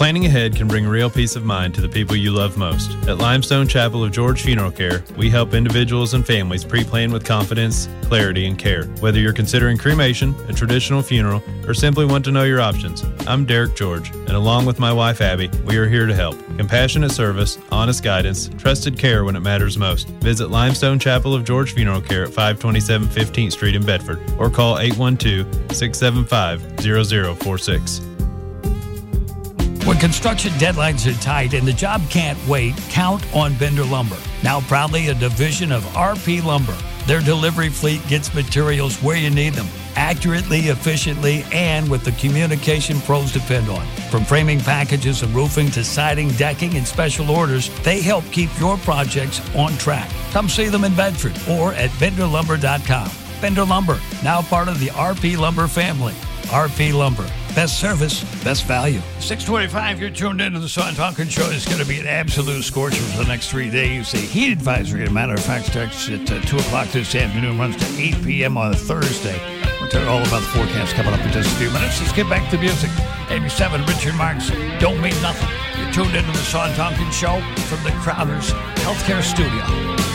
Planning ahead can bring real peace of mind to the people you love most. At Limestone Chapel of George Funeral Care, we help individuals and families pre-plan with confidence, clarity, and care. Whether you're considering cremation, a traditional funeral, or simply want to know your options, I'm Derek George, and along with my wife Abby, we are here to help. Compassionate service, honest guidance, trusted care when it matters most. Visit Limestone Chapel of George Funeral Care at 527 15th Street in Bedford, or call 812-675-0046. When construction deadlines are tight and the job can't wait, count on Bender Lumber. Now proudly a division of RP Lumber. Their delivery fleet gets materials where you need them, accurately, efficiently, and with the communication pros depend on. From framing packages and roofing to siding, decking, and special orders, they help keep your projects on track. Come see them in Bedford or at benderlumber.com. Bender Lumber, now part of the RP Lumber family. RP Lumber. Best service, best value. 625, you're tuned into the Sean Tonkin Show. It's going to be an absolute scorcher for the next 3 days. A heat advisory, as a matter of fact, starts at 2 o'clock this afternoon, runs to 8 p.m. on a Thursday. We'll tell you all about the forecast coming up in just a few minutes. Let's get back to music. 87, Richard Marx, Don't Mean Nothing. You're tuned into the Sean Tonkin Show from the Crowder's Healthcare Studio.